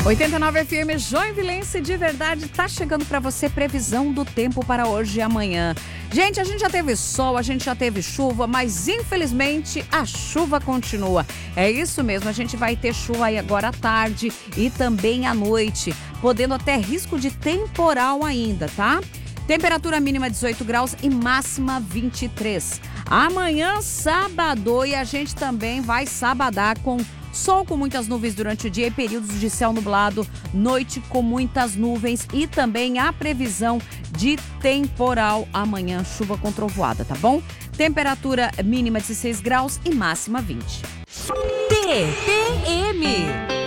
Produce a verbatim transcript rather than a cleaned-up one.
oitenta e nove F M Joinvilense de verdade, tá chegando para você previsão do tempo para hoje e amanhã. Gente, a gente já teve sol, a gente já teve chuva, mas infelizmente a chuva continua. É isso mesmo, a gente vai ter chuva aí agora à tarde e também à noite, podendo até risco de temporal ainda, tá? Temperatura mínima dezoito graus e máxima vinte e três. Amanhã, sábado, e a gente também vai sabadar com sol com muitas nuvens durante o dia e períodos de céu nublado, noite com muitas nuvens e também a previsão de temporal amanhã, chuva com trovoada, tá bom? Temperatura mínima dezesseis graus e máxima vinte. T P M